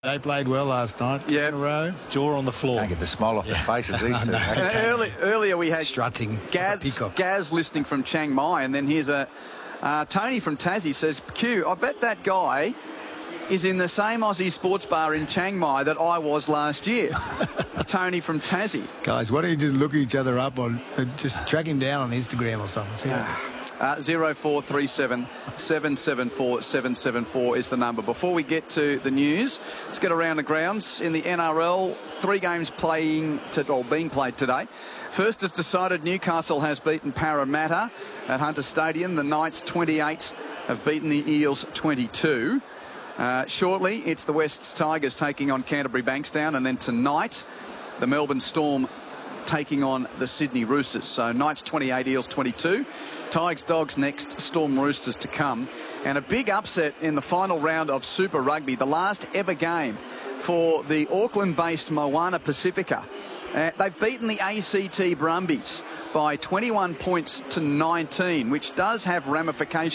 They played well last night. Yeah. In a row. Jaw on the floor. Can't get the smile off their faces, these two. Earlier we had Strutting. Gaz listening from Chiang Mai, and then here's Tony from Tassie says, Q, I bet that guy is in the same Aussie sports bar in Chiang Mai that I was last year. Tony from Tassie. Guys, why don't you just look each other up on, just track him down on Instagram or something. 0437 774 774 is the number. Before we get to the news, let's get around the grounds. In the NRL, 3 games being played today. First is decided, Newcastle has beaten Parramatta at Hunter Stadium. The Knights 28 have beaten the Eels 22. Shortly, it's the Wests Tigers taking on Canterbury Bankstown, and then tonight, the Melbourne Storm taking on the Sydney Roosters. So Knights 28, Eels 22. Tigers, Dogs next, Storm Roosters to come. And a big upset in the final round of Super Rugby, the last ever game for the Auckland-based Moana Pacifica. They've beaten the ACT Brumbies by 21 points to 19, which does have ramifications